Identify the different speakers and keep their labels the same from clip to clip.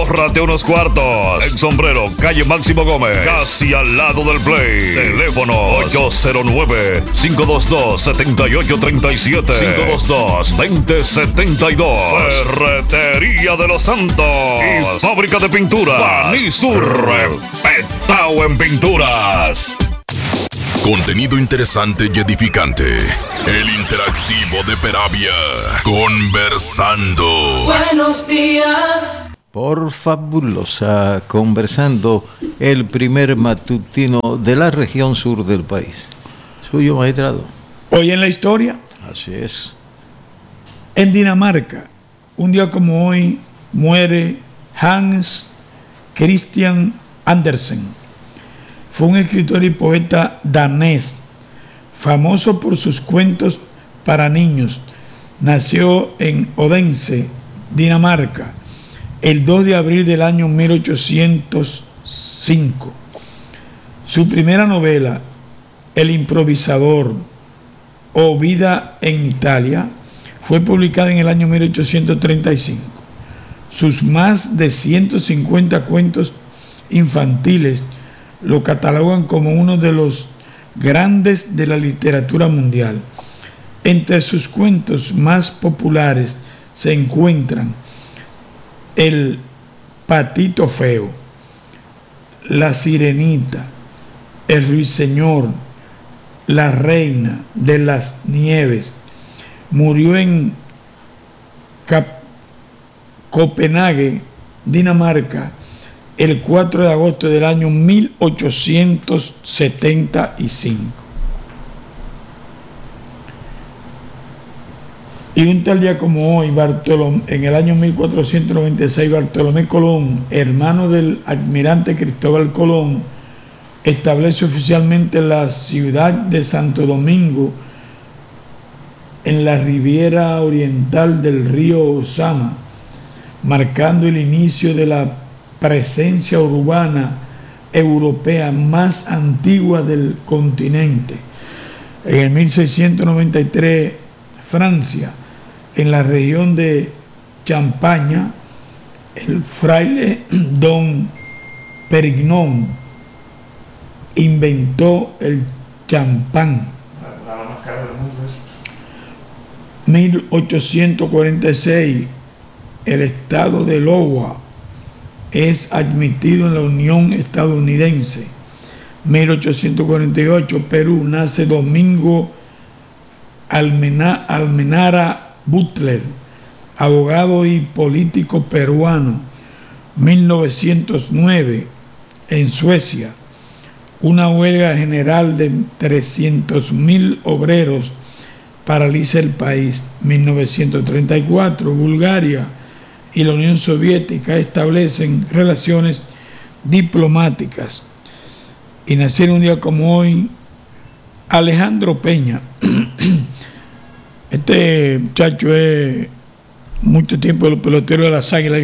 Speaker 1: Ahórrate unos cuartos. En Sombrero, calle Máximo Gómez, casi al lado del Play. Teléfono 809-522-7837. 522-2072. Ferretería de los Santos. Y fábrica de pinturas. Banisur. Respetado en pinturas.
Speaker 2: Contenido interesante y edificante. El interactivo de Peravia. Conversando.
Speaker 3: Buenos días.
Speaker 4: Por Fabulosa, conversando, el primer matutino de la región sur del país. Suyo, magistrado.
Speaker 5: Hoy en la historia.
Speaker 4: Así es.
Speaker 5: En Dinamarca, un día como hoy, muere Hans Christian Andersen. Fue un escritor y poeta danés, famoso por sus cuentos para niños. Nació en Odense, Dinamarca, el 2 de abril del año 1805. Su primera novela, El improvisador o Vida en Italia, fue publicada en el año 1835. Sus más de 150 cuentos infantiles lo catalogan como uno de los grandes de la literatura mundial. Entre sus cuentos más populares se encuentran El patito feo, La sirenita, El ruiseñor, La reina de las nieves. Murió en Copenhague, Dinamarca, el 4 de agosto del año 1875. Y un tal día como hoy, en el año 1496, Bartolomé Colón, hermano del almirante Cristóbal Colón, establece oficialmente la ciudad de Santo Domingo en la ribera oriental del río Osama, marcando el inicio de la presencia urbana europea más antigua del continente. En el 1693, Francia, en la región de Champaña, el fraile Don Perignon inventó el champán. 1846, el estado de Iowa es admitido en la Unión Estadounidense. 1848, Perú, nace Domingo Almenara Butler, abogado y político peruano. 1909, en Suecia, una huelga general de 300.000 obreros paraliza el país. 1934, Bulgaria y la Unión Soviética establecen relaciones diplomáticas. Y nacieron un día como hoy Alejandro Peña. Este muchacho es mucho tiempo el pelotero de las Águilas,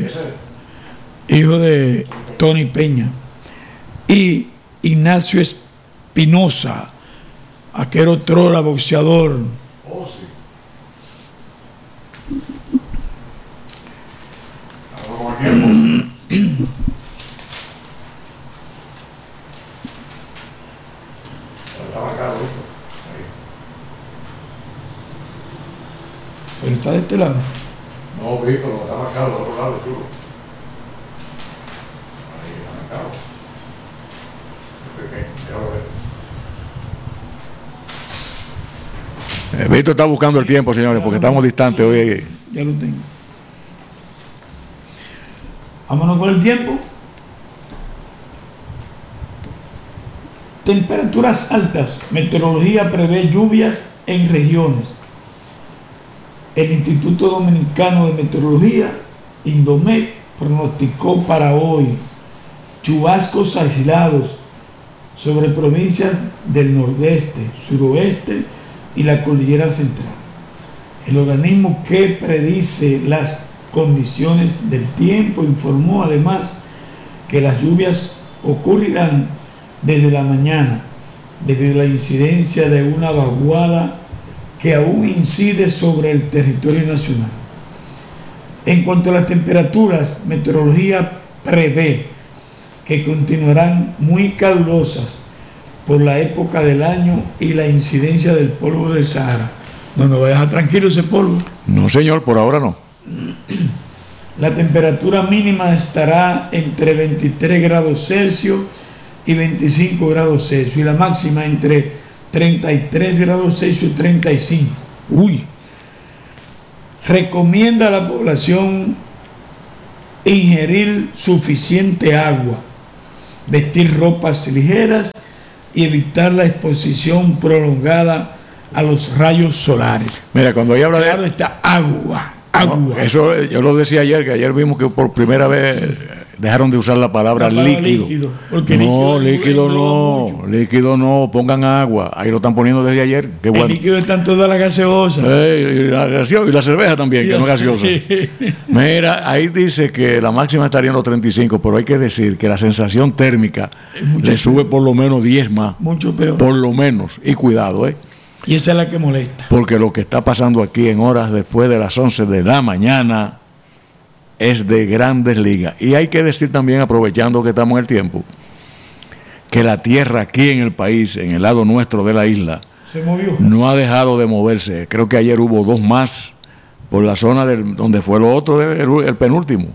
Speaker 5: hijo de Tony Peña. Y Ignacio Espinosa, aquel otrora boxeador.
Speaker 6: Oh, sí.
Speaker 5: Pero está de este lado.
Speaker 6: No, Víctor, no está marcado, del otro lado, chulo. Ahí está marcado.
Speaker 7: Víctor está buscando el tiempo, señores, porque estamos distantes hoy.
Speaker 5: Ya lo tengo. Vámonos con el tiempo. Temperaturas altas. Meteorología prevé lluvias en regiones. El Instituto Dominicano de Meteorología, Indomet, pronosticó para hoy chubascos aislados sobre provincias del nordeste, suroeste y la cordillera central. El organismo que predice las condiciones del tiempo informó además que las lluvias ocurrirán desde la mañana debido a la incidencia de una vaguada que aún incide sobre el territorio nacional. En cuanto a las temperaturas, meteorología prevé que continuarán muy calurosas por la época del año y la incidencia del polvo del Sahara. No nos va a dejar tranquilo ese polvo.
Speaker 7: No, señor, por ahora no.
Speaker 5: La temperatura mínima estará entre 23 grados Celsius y 25 grados Celsius y la máxima entre 33 grados Celsius y 35. Uy. Recomienda a la población ingerir suficiente agua, vestir ropas ligeras y evitar la exposición prolongada a los rayos solares.
Speaker 7: Mira, cuando ella habla
Speaker 5: Claro,
Speaker 7: de...
Speaker 5: está agua.
Speaker 7: No, eso yo lo decía ayer, que ayer vimos que por primera vez dejaron de usar la palabra líquido.
Speaker 5: Porque
Speaker 7: No, líquido
Speaker 5: engloba mucho.
Speaker 7: líquido no, pongan agua. Ahí lo están poniendo desde ayer. Qué
Speaker 5: El
Speaker 7: bueno.
Speaker 5: líquido está en toda la gaseosa.
Speaker 7: Y la cerveza también, que no es gaseosa.
Speaker 5: Sí.
Speaker 7: Mira, ahí dice que la máxima estaría en los 35, pero hay que decir que la sensación térmica le sube por lo menos 10 más.
Speaker 5: Mucho peor.
Speaker 7: Por lo menos. Y cuidado,
Speaker 5: Y esa es la que molesta.
Speaker 7: porque lo que está pasando aquí en horas después de las 11 de la mañana es de grandes ligas. Y hay que decir también, aprovechando que estamos en el tiempo, que la tierra aquí en el país, en el lado nuestro de la isla,
Speaker 5: Se movió.
Speaker 7: no ha dejado de moverse. Creo que ayer hubo 2 más por la zona donde fue lo otro, el penúltimo.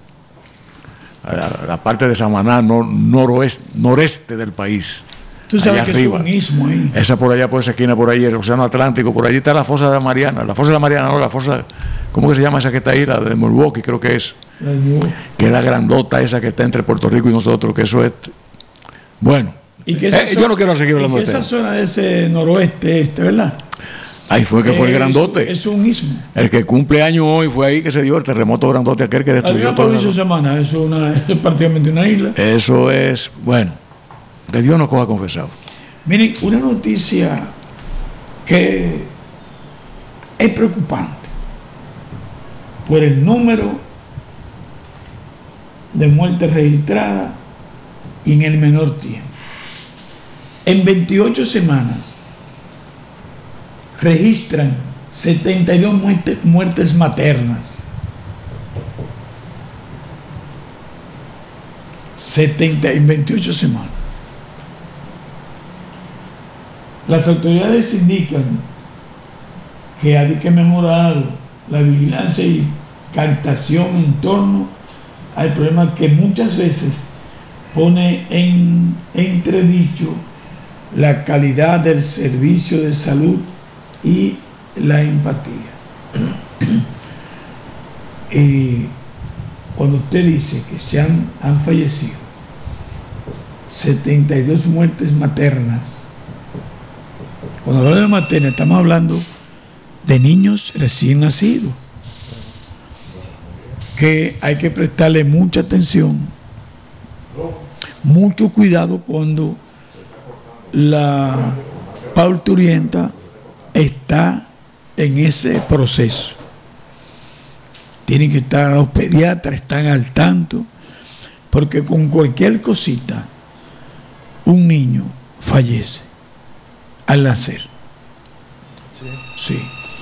Speaker 7: La parte de Samaná, noreste del país.
Speaker 5: Tú sabes
Speaker 7: allá
Speaker 5: que
Speaker 7: arriba.
Speaker 5: es un istmo ahí.
Speaker 7: Esa por allá, por esa esquina, por ahí, el Océano Atlántico, por allí está la fosa de la Mariana. La fosa de la Mariana, no, la fosa, ¿cómo que se llama esa que está ahí? La de Milwaukee, creo que es. Que es la grandota esa que está entre Puerto Rico y nosotros, que eso es. Bueno,
Speaker 5: ¿Y que
Speaker 7: yo no quiero seguir hablando de
Speaker 5: esa
Speaker 7: esto.
Speaker 5: zona de ese noroeste, ¿verdad?
Speaker 7: Ahí fue que fue el grandote.
Speaker 5: Es un istmo.
Speaker 7: El que cumple año hoy fue ahí que se dio el terremoto grandote aquel que
Speaker 5: Hay
Speaker 7: destruyó
Speaker 5: una
Speaker 7: todo.
Speaker 5: provincia semana, es prácticamente una isla.
Speaker 7: Eso es, bueno, que Dios nos coja confesado.
Speaker 5: Miren, una noticia que es preocupante por el número de muertes registradas y en el menor tiempo. En 28 semanas registran 72 muertes maternas, 70 en 28 semanas. Las autoridades indican que hay que mejorar la vigilancia y captación en torno al problema que muchas veces pone en entredicho la calidad del servicio de salud y la empatía. Y cuando usted dice que han fallecido 72 muertes maternas, cuando hablamos de materna estamos hablando de niños recién nacidos, que hay que prestarle mucha atención, mucho cuidado cuando la parturienta está en ese proceso. Tienen que estar, los pediatras están al tanto, porque con cualquier cosita un niño fallece al nacer. Sí.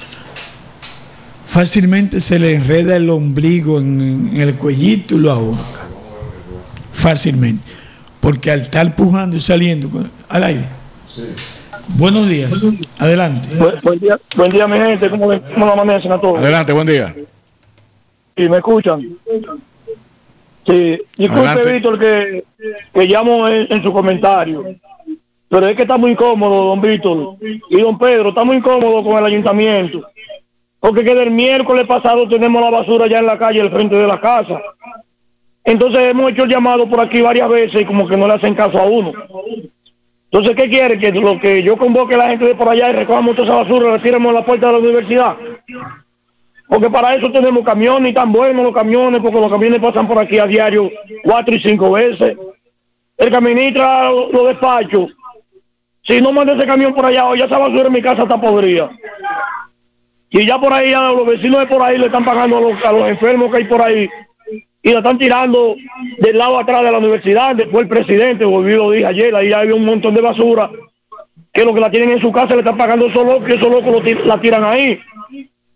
Speaker 5: Fácilmente se le enreda el ombligo en el cuellito y lo ahorca. Fácilmente. Porque al estar pujando y saliendo al aire.
Speaker 6: Sí.
Speaker 5: Buenos días. Adelante.
Speaker 8: Buen día, mi gente. ¿Cómo lo amanecen a todos?
Speaker 7: Adelante, buen día.
Speaker 8: ¿Y me escuchan? Sí. Disculpe,
Speaker 7: Adelante.
Speaker 8: Víctor, que llamo en su comentario. Pero es que está muy incómodo, don Víctor. Y don Pedro, está muy incómodo con el ayuntamiento. Porque que del miércoles pasado tenemos la basura ya en la calle, al frente de la casa. Entonces hemos hecho el llamado por aquí varias veces y como que no le hacen caso a uno. Entonces, ¿qué quiere? Que lo que yo convoque a la gente de por allá y recogamos toda esa basura, la tiremos a la puerta de la universidad. Porque para eso tenemos camiones y tan buenos los camiones, porque los camiones pasan por aquí a diario 4 y 5 veces. El caminista lo despacho. Si no manda ese camión por allá, ya esa basura en mi casa está podrida. Y ya por ahí, a los vecinos de por ahí le están pagando a los enfermos que hay por ahí. Y la están tirando del lado atrás de la universidad. Después el presidente, volví lo dije ayer, ahí había un montón de basura. Que los que la tienen en su casa le están pagando esos locos, y esos locos la tiran ahí.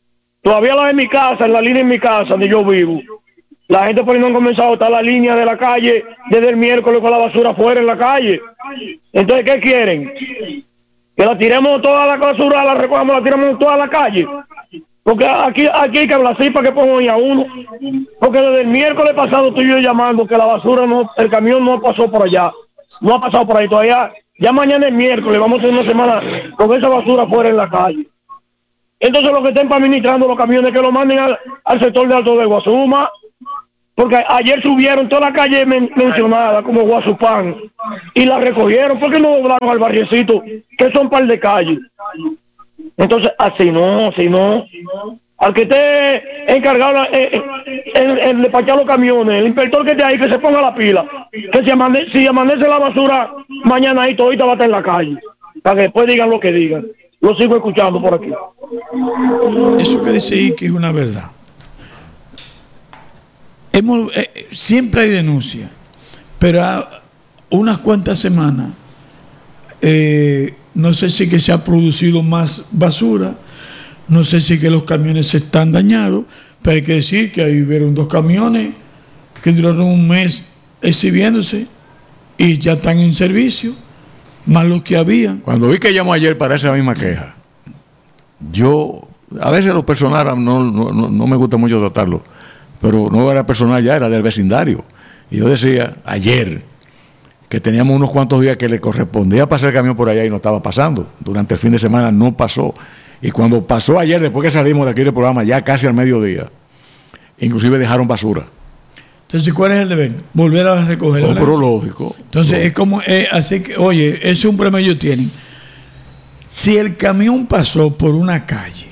Speaker 8: Todavía la de mi casa, en la línea de mi casa, donde yo vivo, la gente por ahí no han comenzado a estar la línea de la calle desde el miércoles con la basura afuera en la calle. Entonces, ¿qué quieren? Que la tiremos toda la basura, la recogamos, la tiremos toda la calle. Porque aquí hay que hablar así para que pongan a uno. Porque desde el miércoles pasado estoy yo llamando que la basura no, el camión no pasó por allá. No ha pasado por ahí todavía. Ya mañana es miércoles, vamos a tener una semana con esa basura fuera en la calle. Entonces los que estén administrando los camiones que lo manden al sector de Alto de Guasuma, porque ayer subieron toda la calle mencionada como Guasupán y la recogieron, porque no doblaron al barriecito, que son un par de calles. Entonces, así no, al que esté encargado en despachar los camiones, el inspector que esté ahí, que se ponga la pila, que si amanece la basura mañana ahí todita va a estar en la calle, para que después digan lo que digan. Lo sigo escuchando por aquí.
Speaker 5: Eso que dice Ike es una verdad. Siempre hay denuncia, pero unas cuantas semanas no sé si que se ha producido más basura, no sé si que los camiones se están dañados, pero hay que decir que ahí hubieron 2 camiones que duraron un mes exhibiéndose y ya están en servicio, más los que había.
Speaker 7: Cuando vi que llamó ayer para esa misma queja, yo, a veces lo personal no me gusta mucho tratarlo, pero no era personal ya, era del vecindario. Y yo decía ayer que teníamos unos cuantos días que le correspondía pasar el camión por allá y no estaba pasando. Durante el fin de semana no pasó. Y cuando pasó ayer, después que salimos de aquí del programa, ya casi al mediodía, inclusive dejaron basura.
Speaker 5: Entonces, ¿cuál es el deber? Volver a recogerla.
Speaker 7: No, pero lógico.
Speaker 5: Entonces, es como, así que, oye, ese es un problema que ellos tienen. Si el camión pasó por una calle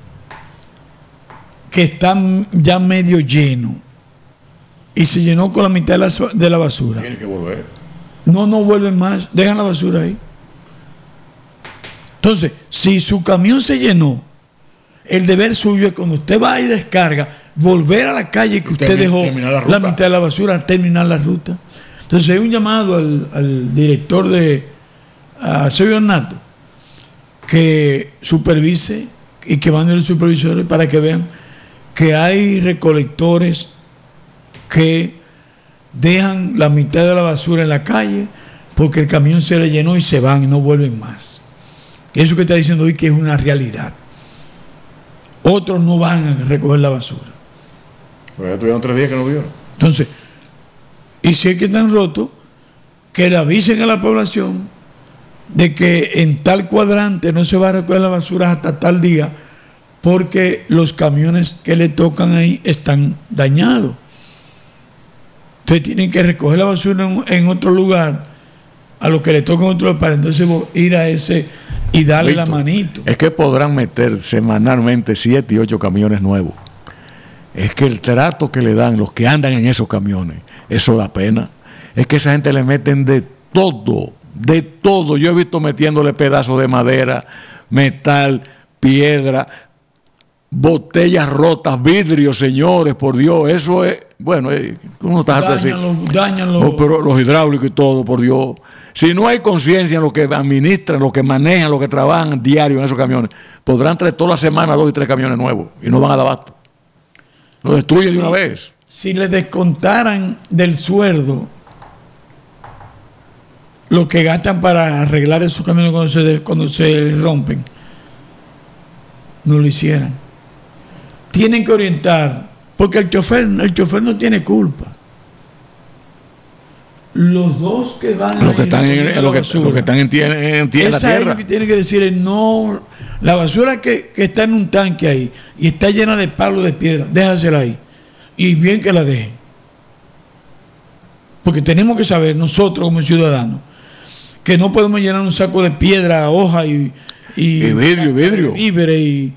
Speaker 5: que está ya medio lleno y se llenó con la mitad de la basura,
Speaker 7: tiene que volver.
Speaker 5: No vuelven más, dejan la basura ahí. Entonces, si su camión se llenó, el deber suyo es cuando usted va y descarga, volver a la calle que usted dejó la mitad de la basura, terminar la ruta. Entonces hay un llamado al director a Sergio Ornato, que supervise y que mande los supervisores para que vean que hay recolectores que dejan la mitad de la basura en la calle porque el camión se le llenó y se van y no vuelven más. Eso que está diciendo hoy que es una realidad. Otros no van a recoger la basura.
Speaker 7: Pero ya tuvieron 3 días que no vieron.
Speaker 5: Entonces, y si es que están rotos, que le avisen a la población de que en tal cuadrante no se va a recoger la basura hasta tal día porque los camiones que le tocan ahí están dañados. Entonces tienen que recoger la basura en otro lugar, a lo que le toca en otro lugar, para entonces ir a ese y darle la manito.
Speaker 7: Es que podrán meter semanalmente 7 y 8 camiones nuevos. Es que el trato que le dan los que andan en esos camiones, eso da pena. Es que esa gente le meten de todo. Yo he visto metiéndole pedazos de madera, metal, piedra, botellas rotas, vidrios, señores, por Dios. Eso es, bueno, uno está harto de decir.
Speaker 5: Dañan
Speaker 7: pero los hidráulicos y todo, por Dios. Si no hay conciencia en lo que administran, lo que manejan, lo que trabajan diario en esos camiones, podrán traer toda la semana 2 y 3 camiones nuevos y no van a dar abasto. Lo destruyen de una vez.
Speaker 5: Si le descontaran del sueldo lo que gastan para arreglar esos camiones cuando se rompen, no lo hicieran. Tienen que orientar, porque el chofer no tiene culpa. Los 2 que van
Speaker 7: los que están en la tierra,
Speaker 5: lo que tienen que decir es no, la basura que está en un tanque ahí y está llena de palos de piedra, déjasela ahí y bien que la dejen, porque tenemos que saber nosotros como ciudadanos que no podemos llenar un saco de piedra, hoja y
Speaker 7: vidrio,
Speaker 5: víveres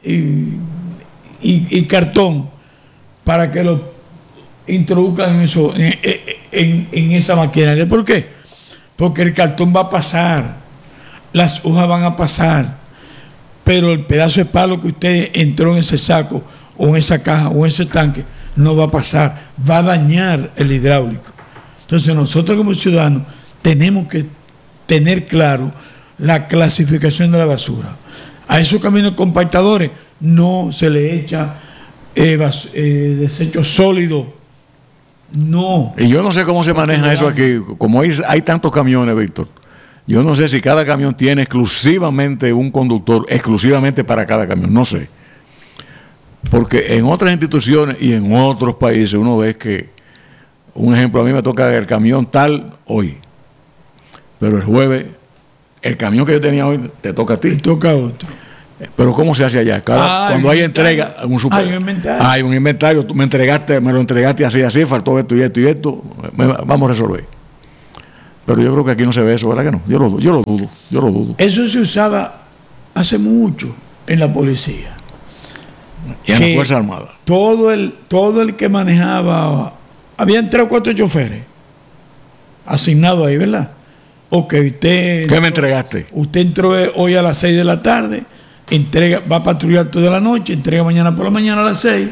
Speaker 5: y cartón para que lo introduzcan en esa maquinaria. ¿Por qué? Porque el cartón va a pasar, las hojas van a pasar, pero el pedazo de palo que usted entró en ese saco o en esa caja o en ese tanque no va a pasar, va a dañar el hidráulico. Entonces nosotros como ciudadanos tenemos que tener claro la clasificación de la basura. A esos camiones compactadores no se le echa desecho sólido. No.
Speaker 7: Y yo no sé cómo se maneja eso aquí. Como hay tantos camiones, Víctor, yo no sé si cada camión tiene exclusivamente un conductor, exclusivamente para cada camión. No sé. Porque en otras instituciones y en otros países uno ve que, un ejemplo, a mí me toca el camión tal hoy, pero el jueves, el camión que yo tenía hoy, te toca a ti.
Speaker 5: Te toca a otro.
Speaker 7: Pero ¿cómo se hace allá? Cuando hay entrega, hay un inventario, tú me lo entregaste así, faltó esto y esto y esto, vamos a resolver. Pero yo creo que aquí no se ve eso, ¿verdad que no? Yo lo dudo.
Speaker 5: Eso se usaba hace mucho en la policía.
Speaker 7: Y en la Fuerza Armada.
Speaker 5: Todo el que manejaba, habían 3 o 4 choferes asignados ahí, ¿verdad? Ok, usted...
Speaker 7: ¿Qué me entregaste?
Speaker 5: Usted entró hoy a las 6 de la tarde, va a patrullar toda la noche, entrega mañana por la mañana a las 6.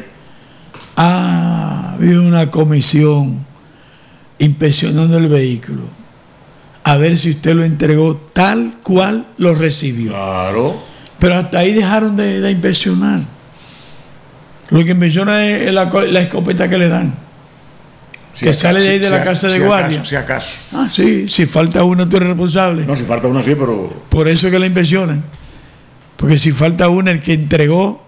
Speaker 5: Había una comisión inspeccionando el vehículo, a ver si usted lo entregó tal cual lo recibió.
Speaker 7: Claro.
Speaker 5: Pero hasta ahí dejaron de inspeccionar. Lo que inspecciona es la escopeta que le dan. Que sale de ahí de la casa de guardia.
Speaker 7: Si acaso.
Speaker 5: Ah, sí, si falta uno, tú eres responsable.
Speaker 7: No, si falta uno sí, pero...
Speaker 5: Por eso que la inspeccionan. Porque si falta uno, el que entregó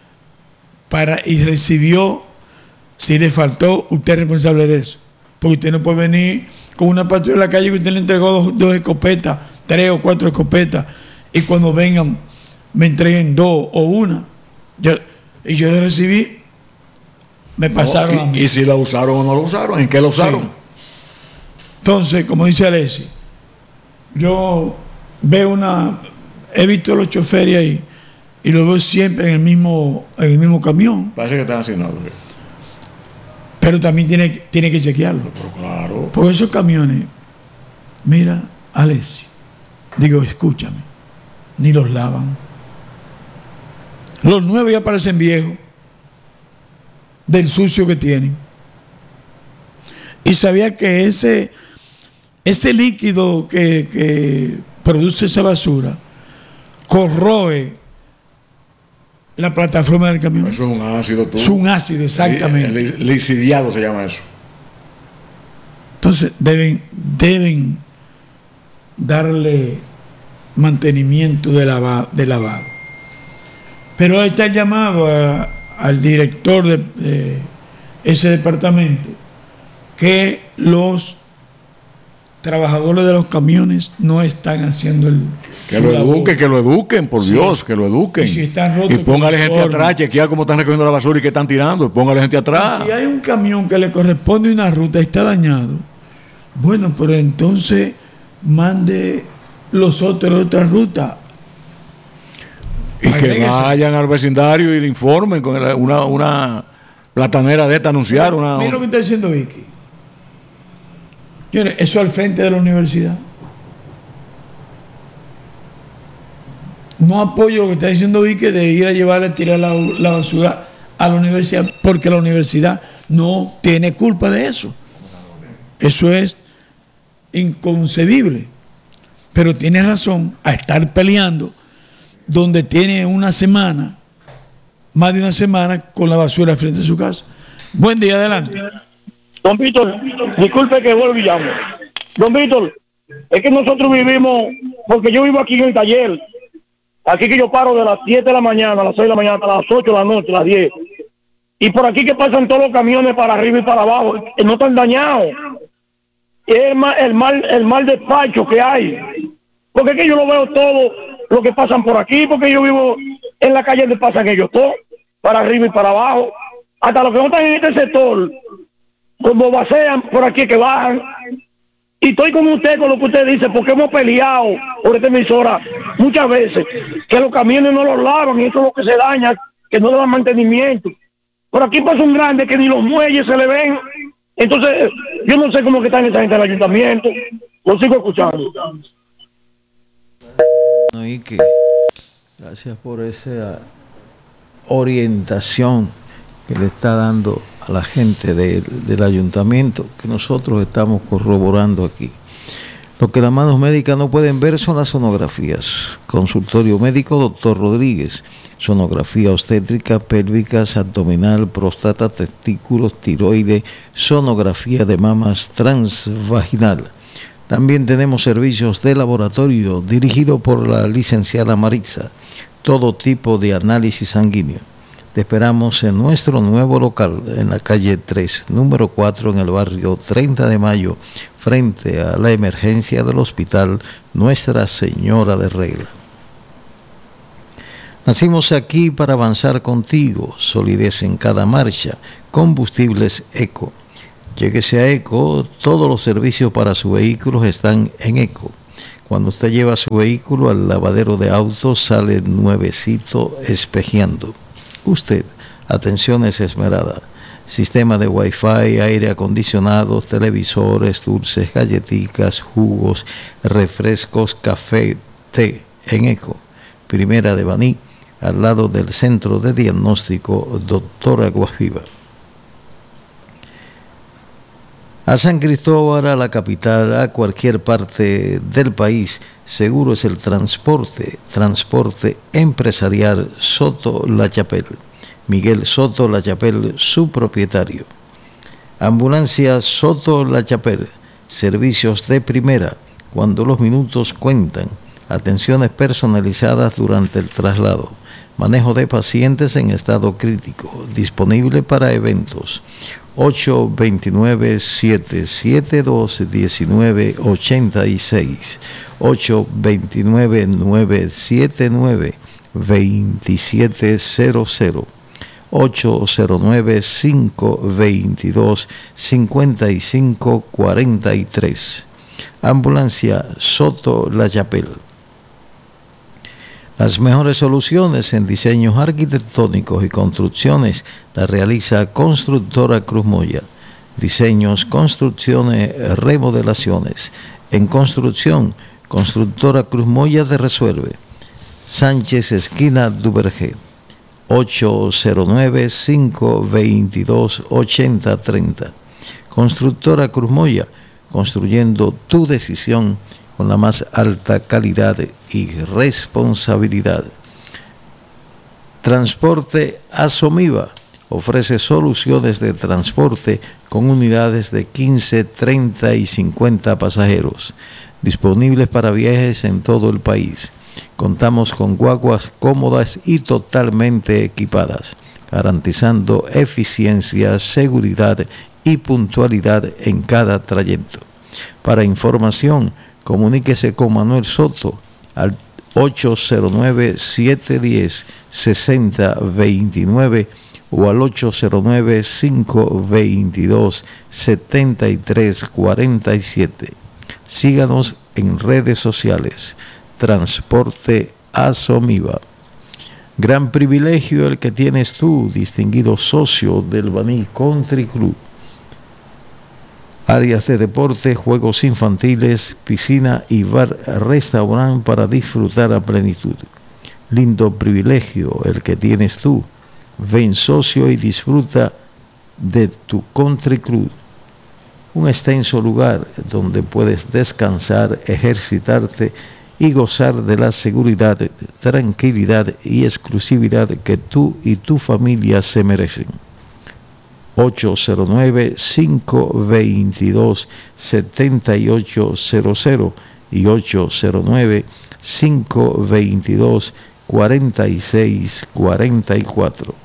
Speaker 5: y recibió, si le faltó, usted es responsable de eso. Porque usted no puede venir con una patrulla en la calle que usted le entregó dos escopetas, 3 o 4 escopetas, y cuando vengan me entreguen 2 o 1. Yo recibí, me pasaron a mí.
Speaker 7: ¿Y si la usaron o no la usaron? ¿En qué la usaron? Sí.
Speaker 5: Entonces, como dice Alessi, yo he visto a los choferes ahí y los veo siempre en el mismo camión.
Speaker 7: Parece que están haciendo algo.
Speaker 5: Pero también tiene que chequearlo.
Speaker 7: Pero claro.
Speaker 5: Porque esos camiones, mira, Alessi, escúchame, ni los lavan. Los nuevos ya parecen viejos del sucio que tienen. Y sabía que ese líquido que produce esa basura corroe la plataforma del camión.
Speaker 7: Eso es un ácido.
Speaker 5: Es un ácido, exactamente.
Speaker 7: Licidiado se llama eso.
Speaker 5: Entonces deben darle mantenimiento de lavado. Pero ahí está el llamado al director de ese departamento, que los trabajadores de los camiones no están haciendo
Speaker 7: que lo eduquen, por Dios, que lo eduquen. Y póngale gente atrás, chequear cómo están recogiendo la basura y qué están tirando, póngale gente atrás.
Speaker 5: Y si hay un camión que le corresponde una ruta y está dañado, bueno, pero entonces mande los otros de otra ruta.
Speaker 7: Y que vayan al vecindario y le informen con una platanera de esta anunciar.
Speaker 5: Mira lo que está diciendo Vicky. Eso al frente de la universidad. No apoyo lo que está diciendo Vicky de ir a llevarle a tirar la basura a la universidad, porque la universidad no tiene culpa de eso. Eso es inconcebible. Pero tiene razón a estar peleando donde tiene más de una semana con la basura frente a su casa. Buen día, adelante.
Speaker 8: Don Víctor, disculpe que vuelvo y llamo. Don Víctor, es que nosotros vivimos, porque yo vivo aquí en el taller, aquí que yo paro de las 7 de la mañana, a las 6 de la mañana, a las 8 de la noche, a las 10. Y por aquí que pasan todos los camiones para arriba y para abajo, que no están dañados. Es el mal despacho que hay. Porque es que yo lo veo todo lo que pasan por aquí, porque yo vivo en la calle donde pasan ellos todos, para arriba y para abajo. Hasta los que no están en este sector, como vacean por aquí que bajan. Y estoy con usted con lo que usted dice, porque hemos peleado por esta emisora muchas veces, que los camiones no los lavan y eso es lo que se daña, que no le dan mantenimiento. Por aquí pasa un grande que ni los muelles se le ven. Entonces, yo no sé cómo que están esa gente del ayuntamiento. Lo sigo escuchando.
Speaker 4: Y que gracias por esa orientación que le está dando a la gente del ayuntamiento, que nosotros estamos corroborando aquí. Lo que las manos médicas no pueden ver son las sonografías. Consultorio médico, doctor Rodríguez. Sonografía obstétrica, pélvicas, abdominal, próstata, testículos, tiroide, sonografía de mamas transvaginal. También tenemos servicios de laboratorio dirigido por la licenciada Maritza. Todo tipo de análisis sanguíneo. Te esperamos en nuestro nuevo local, en la calle 3, número 4, en el barrio 30 de Mayo, frente a la emergencia del hospital Nuestra Señora de Regla. Nacimos aquí para avanzar contigo, solidez en cada marcha, combustibles Eco. Lléguese a Eco, todos los servicios para su vehículo están en Eco. Cuando usted lleva su vehículo al lavadero de autos, sale nuevecito espejeando. Usted, atenciones esmerada, sistema de Wi-Fi, aire acondicionado, televisores, dulces, galletitas, jugos, refrescos, café, té, en Eco. Primera de Baní, al lado del Centro de Diagnóstico Doctora Guajiba. A San Cristóbal, a la capital, a cualquier parte del país, seguro es el transporte empresarial Soto La Chapelle. Miguel Soto La Chapelle, su propietario. Ambulancia Soto La Chapelle, servicios de primera, cuando los minutos cuentan, atenciones personalizadas durante el traslado, manejo de pacientes en estado crítico, disponible para eventos. 829-772-1986, 829-979-2700, 809-522-5543. Ambulancia Soto La Chapelle. Las mejores soluciones en diseños arquitectónicos y construcciones las realiza Constructora Cruz Moya. Diseños, construcciones, remodelaciones. En construcción, Constructora Cruz Moya te resuelve. Sánchez, esquina Duvergé. 809-522-8030. Constructora Cruz Moya, construyendo tu decisión con la más alta calidad y responsabilidad. Transporte Asomiva ofrece soluciones de transporte con unidades de 15, 30 y 50 pasajeros, disponibles para viajes en todo el país. Contamos con guaguas cómodas y totalmente equipadas, garantizando eficiencia, seguridad y puntualidad en cada trayecto. Para información, comuníquese con Manuel Soto al 809-710-6029 o al 809-522-7347. Síganos en redes sociales. Transporte Asomiva. Gran privilegio el que tienes tú, distinguido socio del Baní Country Club. Áreas de deporte, juegos infantiles, piscina y bar-restaurante para disfrutar a plenitud. Lindo privilegio el que tienes tú. Ven socio y disfruta de tu Country Club. Un extenso lugar donde puedes descansar, ejercitarte y gozar de la seguridad, tranquilidad y exclusividad que tú y tu familia se merecen. 809-522-7800 y 809-522-4644.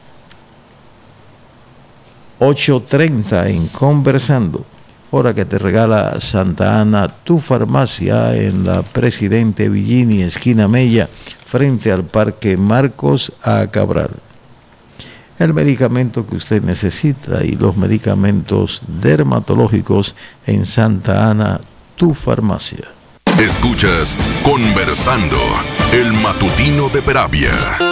Speaker 4: 8:30 en Conversando, hora que te regala Santa Ana, tu farmacia, en la Presidente Villini, esquina Mella, frente al Parque Marcos A. Cabral. El medicamento que usted necesita y los medicamentos dermatológicos en Santa Ana, tu farmacia.
Speaker 2: Escuchas Conversando, el matutino de Peravia.